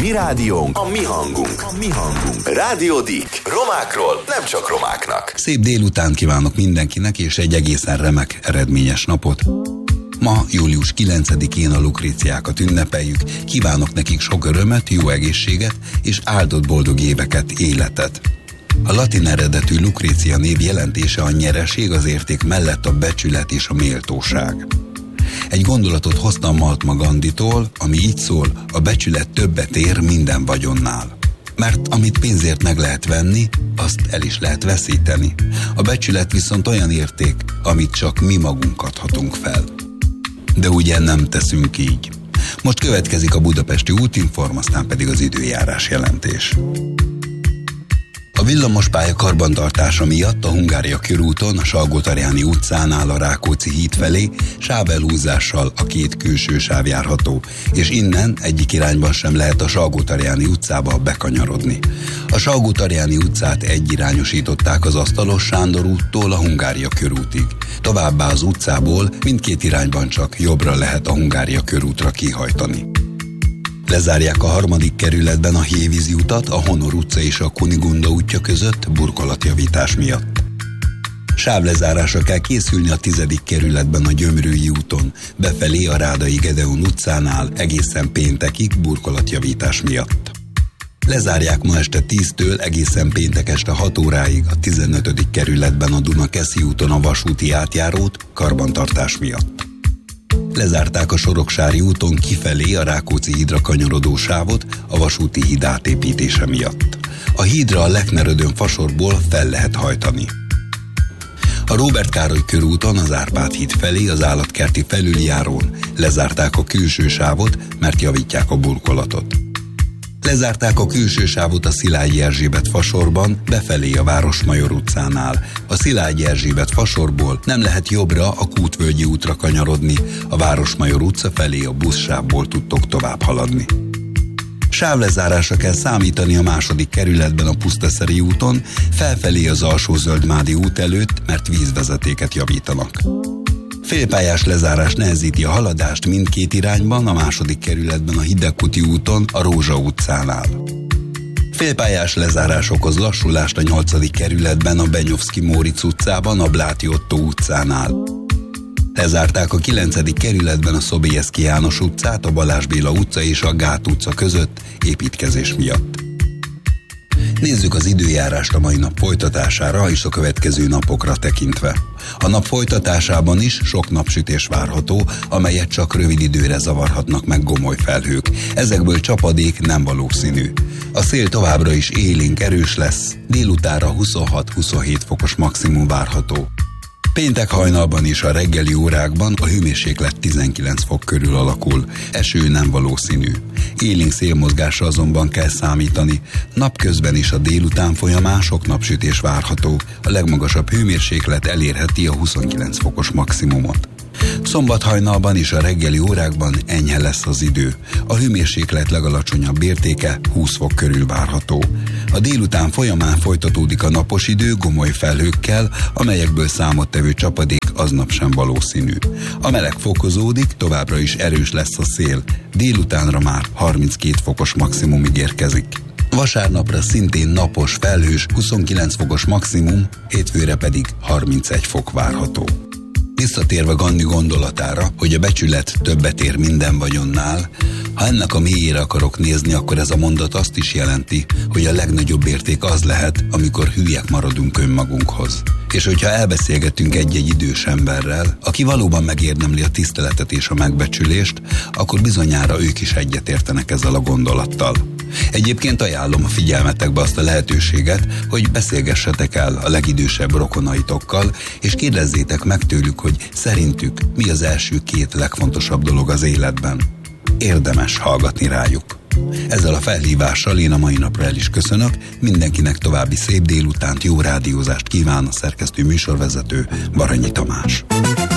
mi rádiónk, a mi hangunk. A mi hangunk. Rádió Deak. Romákról, nem csak romáknak. Szép délután kívánok mindenkinek, és egy egészen remek, eredményes napot. Ma, július 9-én a Lukréciákat ünnepeljük. Kívánok nekik sok örömet, jó egészséget és áldott boldog éveket, életet. A latin eredetű Lukrécia név jelentése a nyereség, az érték mellett a becsület és a méltóság. Egy gondolatot hoztam Mahatma Gandhitól, ami így szól: a becsület többet ér minden vagyonnál. Mert amit pénzért meg lehet venni, azt el is lehet veszíteni. A becsület viszont olyan érték, amit csak mi magunk adhatunk fel. De ugye nem teszünk így. Most következik a budapesti útinform, aztán pedig az időjárás jelentés. A villamospálya karbantartása miatt a Hungária körúton, a Salgótarjáni utcánál a Rákóczi híd felé sávelhúzással a két külső sáv járható, és innen egyik irányban sem lehet a Salgótarjáni utcába bekanyarodni. A Salgótarjáni utcát egyirányosították az Asztalos Sándor úttól a Hungária körútig. Továbbá az utcából mindkét irányban csak jobbra lehet a Hungária körútra kihajtani. Lezárják a 3. kerületben a Hévízi utat a Honor utca és a Kunigunda útja között burkolatjavítás miatt. Sávlezárásra kell készülni a 10. kerületben a Gyömrői úton, befelé a Rádai Gedeon utcánál egészen péntekig burkolatjavítás miatt. Lezárják ma este 10-től egészen péntek este 6 óráig a 15. kerületben a Dunakeszi úton a vasúti átjárót karbantartás miatt. Lezárták a Soroksári úton kifelé a Rákóczi hídra kanyarodó sávot a vasúti híd átépítése miatt. A hídra a Lechner-Ödön fasorból fel lehet hajtani. A Róbert Károly körúton az Árpád híd felé az állatkerti felüljárón lezárták a külső sávot, mert javítják a burkolatot. Lezárták a külső sávot a Szilágyi Erzsébet fasorban, befelé a Városmajor utcánál. A Szilágyi Erzsébet fasorból nem lehet jobbra a Kútvölgyi útra kanyarodni, a Városmajor utca felé a buszsávból tudtok tovább haladni. Sávlezárásra kell számítani a 2. kerületben a Pusztaszeri úton, felfelé az Alsó-Zöldmádi út előtt, mert vízvezetéket javítanak. Félpályás lezárás nehezíti a haladást mindkét irányban a 2. kerületben a Hidegkuti úton a Rózsa utcánál. Félpályás lezárás okoz lassulást a 8. kerületben a Benyovszky Móricz utcában a Bláti Ottó utcánál. Lezárták a 9. kerületben a Szobélyeszky János utcát a Balázs Béla utca és a Gát utca között építkezés miatt. Nézzük az időjárást a mai nap folytatására és a következő napokra tekintve. A nap folytatásában is sok napsütés várható, amelyet csak rövid időre zavarhatnak meg gomoly felhők. Ezekből csapadék nem valószínű. A szél továbbra is élénk erős lesz, délutánra 26-27 fokos maximum várható. Péntek hajnalban és a reggeli órákban a hőmérséklet 19 fok körül alakul, eső nem valószínű. Élénk szélmozgásra azonban kell számítani, napközben és a délután folyamán sok napsütés várható, a legmagasabb hőmérséklet elérheti a 29 fokos maximumot. Szombat hajnalban és a reggeli órákban enyhe lesz az idő. A hőmérséklet legalacsonyabb értéke 20 fok körül várható. A délután folyamán folytatódik a napos idő gomoly felhőkkel, amelyekből számottevő csapadék aznap sem valószínű. A meleg fokozódik, továbbra is erős lesz a szél. Délutánra már 32 fokos maximumig érkezik. Vasárnapra szintén napos, felhős, 29 fokos maximum, hétfőre pedig 31 fok várható. Visszatérve Gandhi gondolatára, hogy a becsület többet ér minden vagyonnál, ha ennek a mélyére akarok nézni, akkor ez a mondat azt is jelenti, hogy a legnagyobb érték az lehet, amikor hülyek maradunk önmagunkhoz. És hogyha elbeszélgetünk egy-egy idős emberrel, aki valóban megérdemli a tiszteletet és a megbecsülést, akkor bizonyára ők is egyetértenek ezzel a gondolattal. Egyébként ajánlom a figyelmetekbe azt a lehetőséget, hogy beszélgessetek el a legidősebb rokonaitokkal, és kérdezzétek meg tőlük, hogy szerintük mi az első 2 legfontosabb dolog az életben. Érdemes hallgatni rájuk. Ezzel a felhívással én a mai napra el is köszönök, mindenkinek további szép délutánt, jó rádiózást kíván a szerkesztő műsorvezető Baranyi Tamás.